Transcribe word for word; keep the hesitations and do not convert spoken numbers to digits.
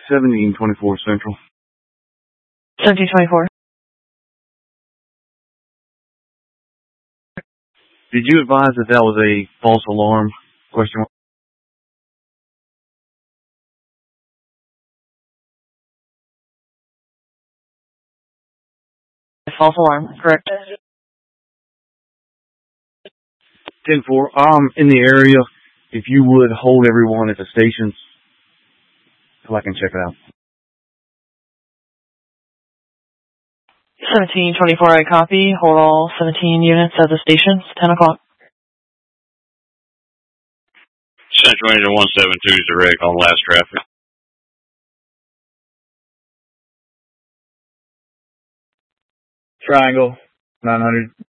seventeen twenty-four Central. seventeen twenty-four. Did you advise that that was a false alarm? Question mark. False alarm, correct. ten four, I'm in the area. If you would hold everyone at the stations so I can check it out. seventeen twenty-four, I copy. Hold all seventeen units at the stations, ten o'clock. Central Engine one seven two is direct on last traffic. Triangle, nine hundred.